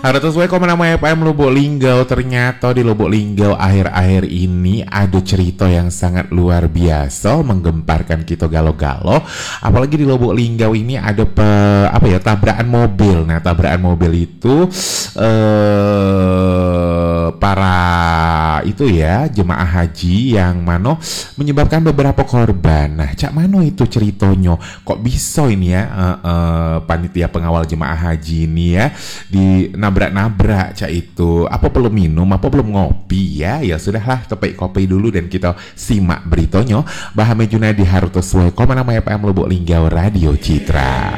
Harus sesuai komen nama FM Lubuk Linggau. Ternyata di Lubuk Linggau akhir-akhir ini ada cerita yang sangat luar biasa, menggemparkan kita galo-galo. Apalagi di Lubuk Linggau ini ada tabrakan mobil. Nah, tabrakan mobil itu para itu ya jemaah haji yang mano menyebabkan beberapa korban. Nah, cak mano itu ceritanya? Kok bisa ini ya panitia pengawal jemaah haji ini ya di nabrak cak itu? Apa belum minum, apa belum ngopi ya? Ya sudahlah, tepek kopi dulu dan kita simak beritanya. Bahame Junadi Haruto Suwe Koma nama FM Lubuk Linggau Radio Citra.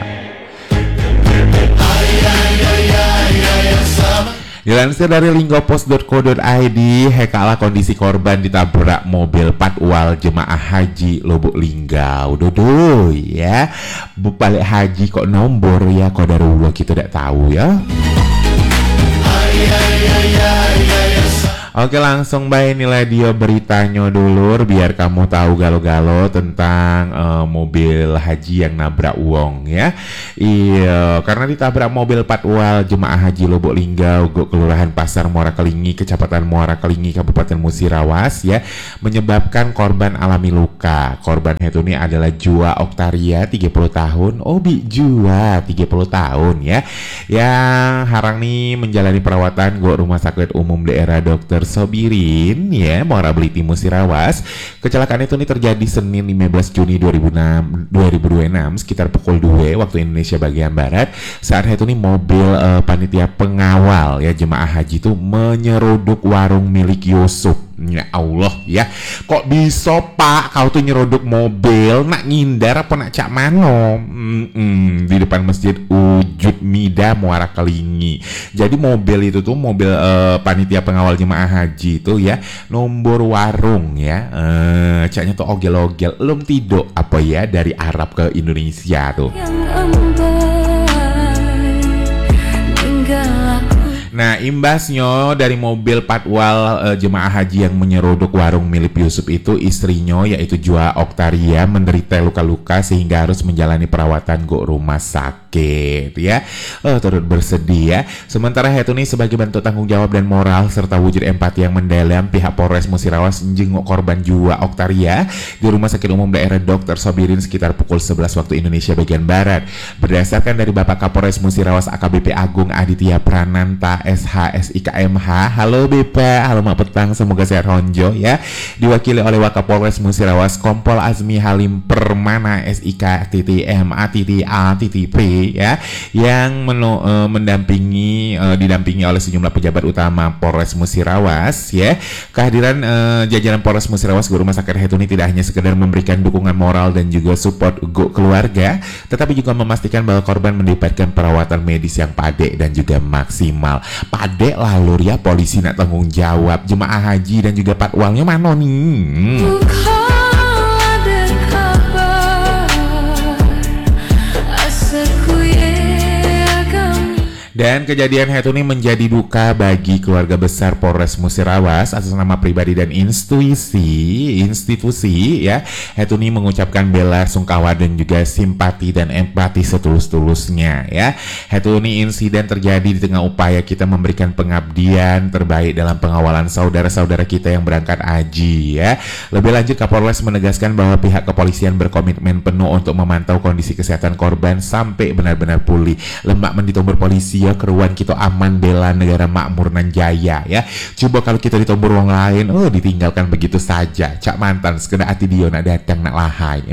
Dilansir dari linggopos.co.id, hekalah kondisi korban ditabrak mobil patwal jemaah haji Lubuk Linggau. Dodo ya, balik haji kok nombor ya, qadarullah kita tidak tahu ya. Oke, langsung baik nilai dia beritanya dulur biar kamu tahu galo-galo tentang mobil haji yang nabrak uang ya. Iya, karena ditabrak mobil patwal jemaah haji Lubuk Linggau, Kelurahan Pasar Muara Kelingi, Kecamatan Muara Kelingi, Kabupaten Musirawas ya, menyebabkan korban alami luka. Korban itu ini adalah Jua Oktaria 30 tahun. Obi Jua 30 tahun ya. Yang harang nih menjalani perawatan di Rumah Sakit Umum Daerah Dr. Sobirin ya, Muara Beliti Musirawas. Kecelakaan itu nih terjadi Senin 15 Juni 2026 sekitar pukul 2 waktu Indonesia bagian barat. Saat itu nih mobil panitia pengawal ya jemaah haji itu menyeruduk warung milik Yusuf. Ya Allah ya, kok bisa pak kau tuh nyeruduk mobil, nak ngindar apa nak cak mano? Di depan Masjid Wujud Mida Muara Kelingi. Jadi mobil itu tuh mobil panitia pengawal jemaah haji itu ya, nomor warung ya, caknya tuh ogel-ogel belum tidur apa ya dari Arab ke Indonesia tuh. Nah, imbasnya dari mobil patwal jemaah haji yang menyeruduk warung milik Yusuf itu, istrinya yaitu Jua Oktaria menderita luka-luka sehingga harus menjalani perawatan ke rumah sakit ya. Turut bersedih ya. Sementara itu nih sebagai bentuk tanggung jawab dan moral serta wujud empati yang mendalam, pihak Polres Musirawas menjenguk korban Jua Oktaria di Rumah Sakit Umum Daerah Dr. Sobirin sekitar pukul 11 waktu Indonesia bagian barat. Berdasarkan dari Bapak Kapolres Musirawas AKBP Agung Aditya Prananta SHSIKMH. Halo Bepa, halo Mak Petang, semoga sehat honjo ya. Diwakili oleh Wakapolres Musirawas Kompol Azmi Halim Permana SIK.MA.A.P ya, yang didampingi oleh sejumlah pejabat utama Polres Musirawas ya. Kehadiran jajaran Polres Musirawas ke Rumah Sakit Hetuni tidak hanya sekedar memberikan dukungan moral dan juga support keluarga, tetapi juga memastikan bahwa korban mendapatkan perawatan medis yang padek dan juga maksimal. Padek lah lur ya, polisi nak tanggung jawab jemaah haji dan juga patwalnya mana nih? Dan kejadian itu ini menjadi duka bagi keluarga besar Polres Musirawas atas nama pribadi dan institusi ya. Itu ini mengucapkan bela sungkawa dan juga simpati dan empati setulus-tulusnya ya. Itu ini insiden terjadi di tengah upaya kita memberikan pengabdian terbaik dalam pengawalan saudara-saudara kita yang berangkat haji ya. Lebih lanjut, Kapolres menegaskan bahwa pihak kepolisian berkomitmen penuh untuk memantau kondisi kesehatan korban sampai benar-benar pulih. Lemak menditombor polisi ya, keruan kita aman bela negara makmur nan jaya ya. Coba kalau kita ditombor orang lain, ditinggalkan begitu saja. Cak mantan sekedar hati dia nak datang nak lahai.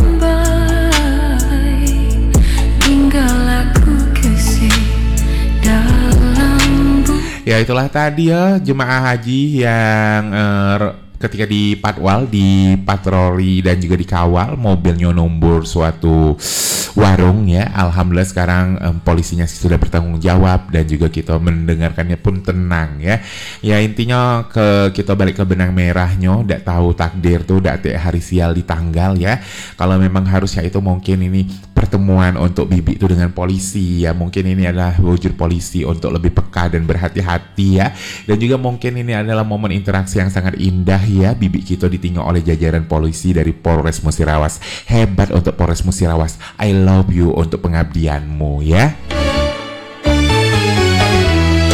Ya itulah tadi ya jemaah haji yang ketika di patwal, di patroli dan juga dikawal mobilnya nombor suatu warung ya. Alhamdulillah sekarang polisinya sudah bertanggung jawab dan juga kita mendengarkannya pun tenang ya. Ya intinya kita balik ke benang merahnya, ndak tahu takdir tuh ndak hari sial di tanggal ya. Kalau memang harusnya itu mungkin ini pertemuan untuk Bibi itu dengan polisi ya. Mungkin ini adalah wujud polisi untuk lebih peka dan berhati-hati ya. Dan juga mungkin ini adalah momen interaksi yang sangat indah ya. Bibi kita ditinggal oleh jajaran polisi dari Polres Musirawas. Hebat untuk Polres Musirawas. I love you untuk pengabdianmu ya.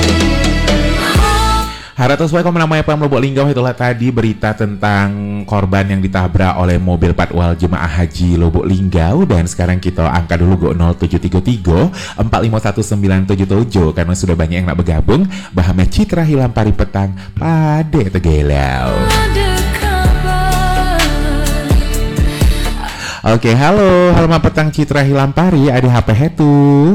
Haratus wae komen namanya Pam Lobok Linggau. Itulah tadi berita tentang korban yang ditabrak oleh mobil patwal jemaah haji Lobok Linggau. Dan sekarang kita angka dulu go 0733 451977 karena sudah banyak yang nak bergabung. Bahame Citra Hilang Pari Petang Pade Tegelau. Oke, halo petang Citra Hilang Pari. Ada HP itu?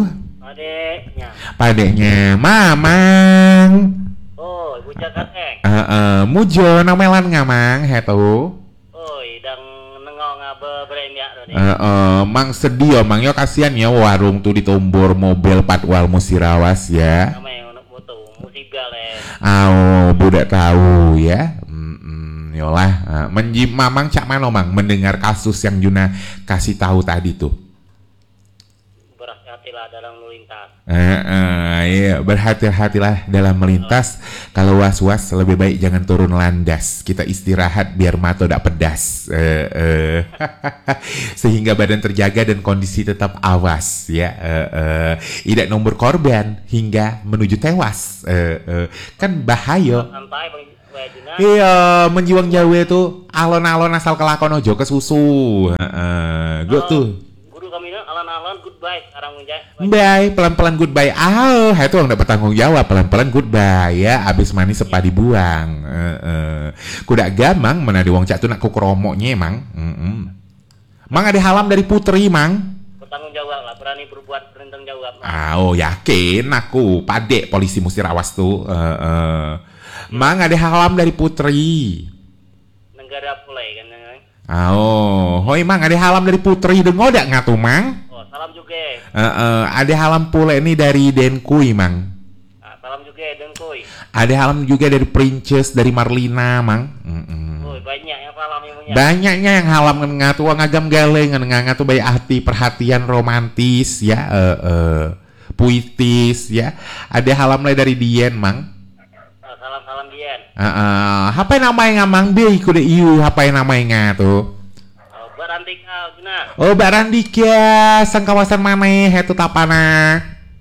Padeknya Mamang. Oh, ibu jagat Mujo nomelan ngamang hetu. Oi, dang nengok ngabe berenyak tadi. Mang sedih mang yo kasihan ya warung tuh ditumbur mobil patwal musirawas ya. Namanya untuk foto musibah le. Budak tahu ya. Yolah, Mamang cak mano mang mendengar kasus yang Juna kasih tahu tadi tuh. Berhati-hatilah dalam melintas. Iya, berhati-hatilah dalam melintas. Kalau was-was lebih baik jangan turun landas. Kita istirahat biar mata tidak pedas. Sehingga badan terjaga dan kondisi tetap awas ya. Tidak nomor korban hingga menuju tewas. Kan bahaya. Santai Bang. Iya, menjiwang Jawa itu alon-alon asal kelakon ojo ke susu. Gue tuh. Guru kami alon-alon goodbye sekarang Bye, pelan-pelan goodbye. Itu orang dapat tanggung jawab. Pelan-pelan goodbye ya. Abis manis sepa dibuang. Kuda gamang mana di wong cak tuh nak kukromoknya emang. Mang ada halam dari putri mang. Bertanggung jawab lah, berani berbuat bertanggung jawab. Yakin aku padek polisi musirawas tuh. Mang ada halam dari putri. Negara pulai kan. Hoi mang ada halam dari putri dengodak ngatu mang. Oh, salam juga. Ada halam pula ini dari Denkui mang. Salam juga Denkui. Ada halam juga dari Princess dari Marlina mang. Oh, banyak yang salam yang punya. Banyaknya yang halam ngatu ngagam galeng ngatu bayi hati perhatian romantis ya. Puitis ya. Ada halam lagi dari Dian mang. Salam Dian. Apa namanya ngamang be kuda iu apa namanya tuh? Barandika Juna. Barandika sang kawasan mana hetu tapana?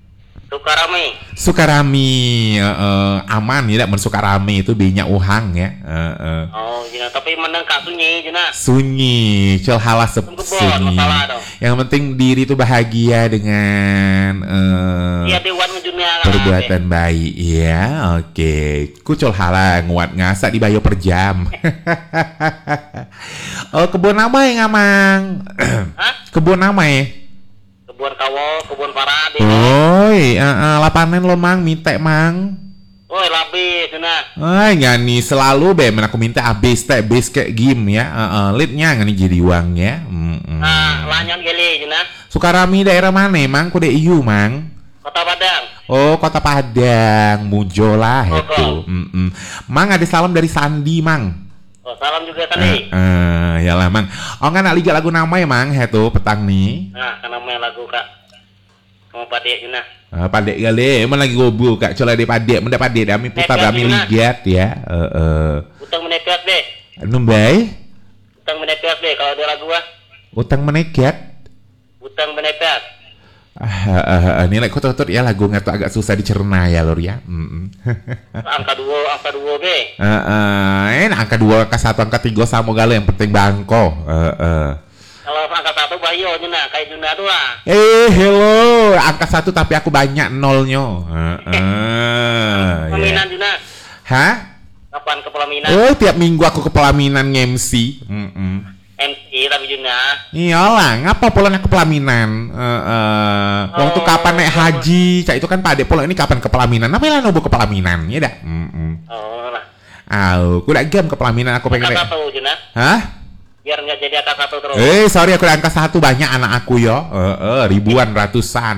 Sukarami. Aman ya men Sukarami itu banyak uhang ya. Juna tapi meneng kak Juna. Sunyi, cel halas sunyi. Yang penting diri itu bahagia dengan perbuatan baik ya. Oke. Kucol halang nguat ngasak dibayar per jam. Kebun nama ya ngamang. Kebun nama ya. Kebun kawo, kebun parade. Lapanen lo mang, minta mang. Labis Juna. Ngani selalu be men aku minta abis teh base kayak game ya. Leadnya ngani jadi uang ya. Lanyon geli Juna. Sukarami daerah mana mang? Kude iu mang. Kota Padang. Kota Padang, Mujo lah itu. Mang ada salam dari Sandi mang. Salam juga tadi. Ya lah mang. Nggak nak liga lagu nama ya mang itu petang nih. Namanya lagu kak. Mau padek Juna. Padek gale, emang lagi gobu kak. Coba di padek, mendak padek kami putar kami ligat ya. Utang menepet deh. Numbai? Utang menepet deh kalau ada lagu Utang meneket. Utang menepet. Nilai kotor ya lagu nggak tuh agak susah dicerna ya lor ya. Angka 2 B. Angka 2, angka 1, angka 3 sama galo yang penting bangko. Kalau angka 1 bayo Juna, kayak Juna tuh lah. Hello, angka 1 tapi aku banyak nolnya. Pelaminan Juna. Hah? Kapan ke pelaminan? Tiap minggu aku ke pelaminan MC. MC tapi Juna. Iyalah, ngapa pola ke pelaminan? Waktu kapan naik haji, cak itu kan pade pola ini kapan ke pelaminan? Namanya nobo ke pelaminan, ya dah. Kuda gam ke pelaminan aku pengen. Angka 1 Juna. Hah? Biar nggak jadi angka 1 terus. Sorry aku angka 1 banyak anak aku yo. Ribuan ratusan.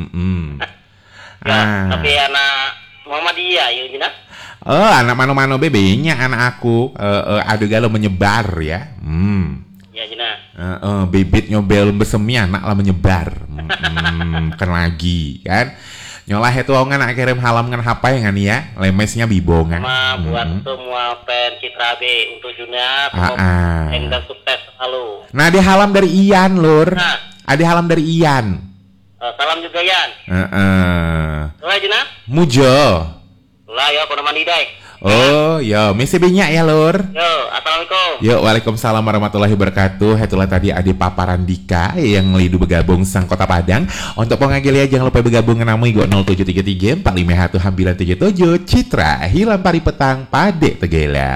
Tapi anak Muhammadiyah ya Juna. Anak mano-mano bebenya anak aku. Ada galo menyebar ya. Ya Juna. Bibit nyobel besemi anak lah menyebar. Kan lagi kan. Nyolah itu ngan kirim halam ngan apa ya ngan ya. Lemesnya bibongan. Buat semua fans Citra B untuk Juna. Dan sukses selalu. Nah ada halam dari Ian lur. Ada halam dari Ian. Salam juga Ian. Lah Juna. Mujo. Lah ya kono mandi dai. Oh, yo, misi banyak ya, Lur. Yo, assalamualaikum. Yo, waalaikumsalam warahmatullahi wabarakatuh. Itulah tadi Ade Paparan Dika yang lidu bergabung sang Kota Padang. Untuk pengagelia jangan lupa bergabung dengan namu Igo 0733 451937 Citra Hilam Pari Petang Pade Tegela.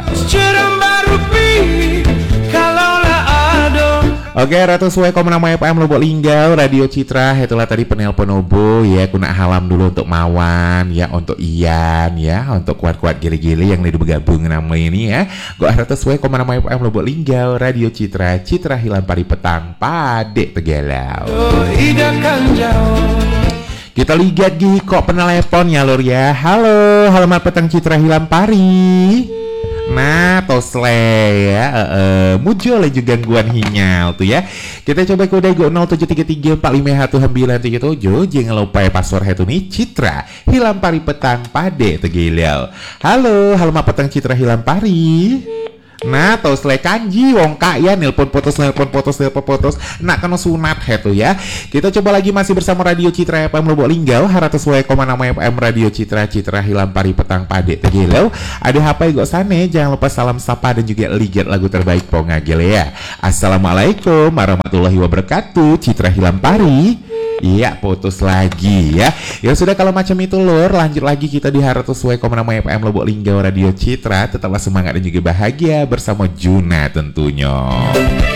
Oke, Ratu Suwe Komunama FM Lubuk Linggau Radio Citra. Itulah tadi penelpon obo ya, kuna halam dulu untuk Mawan ya, untuk Ian ya, untuk kuat-kuat gili-gili yang lidu bergabung nama ini ya. Gua Ratu Suwe Komunama FM Lubuk Linggau Radio Citra, Citra Hilam Pari Petang Pade Tegelau. Kita lihat gih kok penelepon ya, Lur ya. Halo, halaman petang Citra Hilam Pari. Nah, tosle ya, muncul juga gangguan sinyal tuh ya. Kita coba kode Go 0733451937. Jangan lupa ya password itu nih Citra Hilam Pari Petang Pade Tegilau. Halo, halaman petang Citra Hilam Pari. Nah, tosle kanji wong kak ya, nelpon putus. Nak kena sunat hetu ya. Kita coba lagi masih bersama Radio Citra FM Lubuk Linggau, 100,6 FM Radio Citra Hilam Pari Petang Pade Tegilau. Ada apa ya sane? Jangan lupa salam sapa dan juga ligat lagu terbaik pongagel ya. Assalamualaikum warahmatullahi wabarakatuh. Citra Hilam Pari. Iya, putus lagi ya. Ya sudah kalau macam itu, Lur, lanjut lagi kita di 100,6 FM Lubuk Linggau Radio Citra. Tetaplah semangat dan juga bahagia bersama Juna tentunya.